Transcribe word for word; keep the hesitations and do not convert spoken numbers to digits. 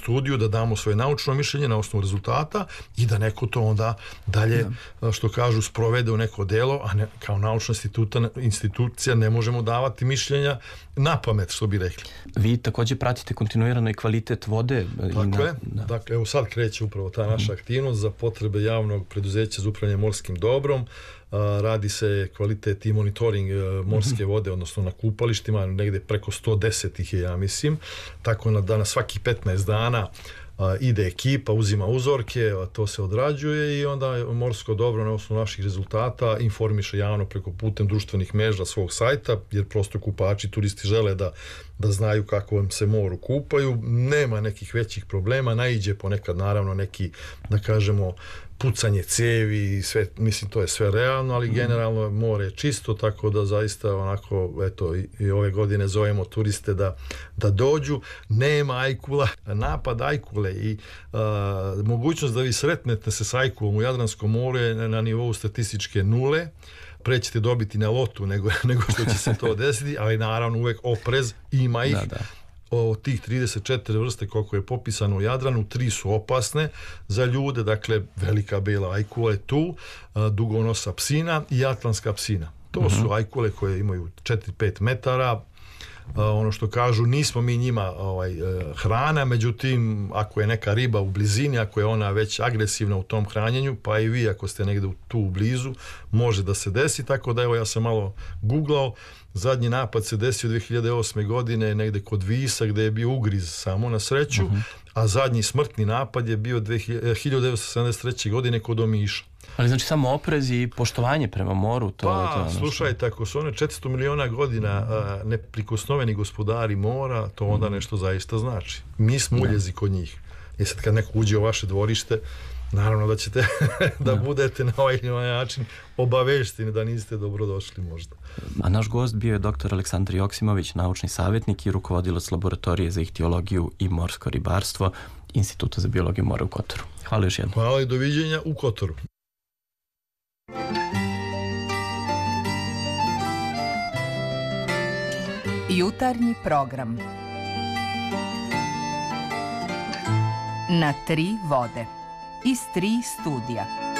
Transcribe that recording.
studiju, da damo svoje naučno mišljenje na osnovu rezultata i da neko to onda dalje, da. što kažu, sprovede u neko delo, a ne, kao naučna institucija ne možemo davati mišljenja na pamet, što bi rekli. Vi također pratite kontinuirano i kvalitet vode. Tako je. Dakle, evo sad kreće upravo ta naša aktivnost za potrebe javnog preduzeća za upravljanje morskim dobrom. Radi se kvalitet i monitoring morske vode, odnosno na kupalištima, negde preko sto deset ih je, ja mislim, tako da na svakih petnaest dana ide ekipa, uzima uzorke, to se odrađuje i onda morsko dobro na osnovu naših rezultata informiše javno preko putem društvenih mreža svog sajta, jer prosto kupači, turisti žele da, da znaju kako vam se moru kupaju. Nema nekih većih problema, naiđe ponekad naravno neki, da kažemo, pucanje cevi i sve, mislim to je sve realno, ali generalno more je čisto, tako da zaista onako, eto, i, i ove godine zovemo turiste da, da dođu. Nema ajkula, napad ajkule i a, mogućnost da vi sretnete se s ajkulom u Jadranskom moru je na nivou statističke nule. Pre ćete dobiti na lotu nego, nego što će se to desiti, ali naravno uvek oprez, ima ih. Da, da. Od tih trideset četiri vrste koliko je popisano u Jadranu, tri su opasne za ljude, dakle velika bela ajkula je tu, dugonosa psina i atlantska psina. To uh-huh. su ajkule koje imaju četiri do pet metara. Ono što kažu, nismo mi njima ovaj, hrana, međutim ako je neka riba u blizini, ako je ona već agresivna u tom hranjenju, pa i vi ako ste negde tu u blizu, može da se desi, tako da evo ja sam malo googlao. Zadnji napad se desio dve hiljade osme godine negde kod Visa, gde je bio ugriz samo na sreću, uh-huh. a zadnji smrtni napad je bio hiljadu devetsto sedamdeset treće godine kod Omiša. Ali znači samo oprez i poštovanje prema moru? To, pa, to ono slušajte, ako su one četiristo miliona godina a, neprikosnoveni gospodari mora, to onda mm. nešto zaista znači. Mi smo uljezi kod njih. I sad kad neko uđe u vaše dvorište, naravno da ćete da budete na ovaj način obavešteni da niste dobrodošli možda. A naš gost bio je doktor Aleksandar Joksimović, naučni savjetnik i rukovodilac laboratorije za ihtiologiju i morsko ribarstvo Instituta za biologiju mora u Kotoru. Hvala još jednom. Hvala i doviđenja u Kotoru. Jutarnji program na tri vode iz tri studija.